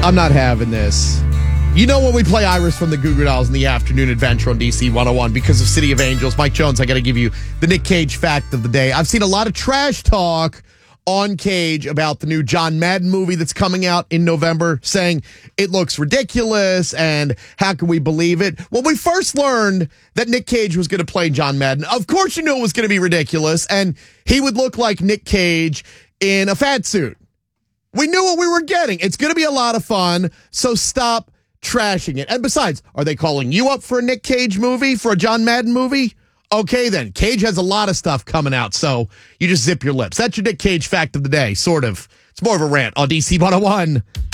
I'm not having this. You know when we play Iris from the Goo Goo Dolls in the afternoon adventure on DC 101 because of City of Angels, Mike Jones, I got to give you the Nick Cage fact of the day. I've seen a lot of trash talk on Cage about the new John Madden movie that's coming out in November, saying it looks ridiculous and how can we believe it? When we first learned that Nick Cage was going to play John Madden, of course you knew it was going to be ridiculous and he would look like Nick Cage in a fat suit. We knew what we were getting. It's going to be a lot of fun, so stop trashing it. And besides, are they calling you up for a Nick Cage movie, for a John Madden movie? Okay, then. Cage has a lot of stuff coming out, so you just zip your lips. That's your Nick Cage fact of the day, sort of. It's more of a rant on DC 101.